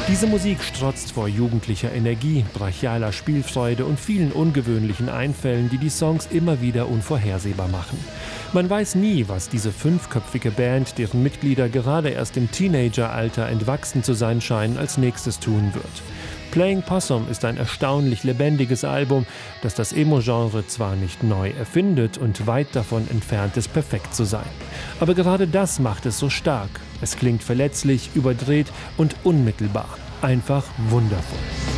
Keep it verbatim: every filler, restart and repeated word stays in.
Diese Musik strotzt vor jugendlicher Energie, brachialer Spielfreude und vielen ungewöhnlichen Einfällen, die die Songs immer wieder unvorhersehbar machen. Man weiß nie, was diese fünfköpfige Band, deren Mitglieder gerade erst im Teenageralter entwachsen zu sein scheinen, als nächstes tun wird. Playing Possum ist ein erstaunlich lebendiges Album, das das Emo-Genre zwar nicht neu erfindet und weit davon entfernt ist, perfekt zu sein. Aber gerade das macht es so stark. Es klingt verletzlich, überdreht und unmittelbar. Einfach wundervoll.